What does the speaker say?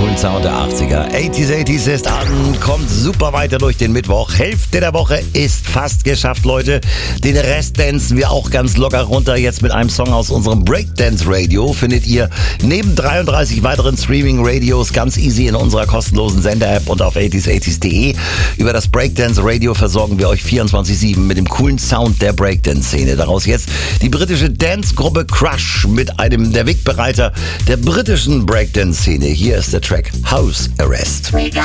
coolen Sound der 80er. 80s ist an, kommt super weiter durch den Mittwoch. Hälfte der Woche ist fast geschafft, Leute. Den Rest dancen wir auch ganz locker runter. Jetzt mit einem Song aus unserem Breakdance Radio findet ihr neben 33 weiteren Streaming-Radios ganz easy in unserer kostenlosen Sender-App und auf 80s80s.de. Über das Breakdance Radio versorgen wir euch 24/7 mit dem coolen Sound der Breakdance-Szene. Daraus jetzt die britische Dance-Gruppe Crush mit einem der Wegbereiter der britischen Breakdance-Szene. Hier ist der Track House Arrest.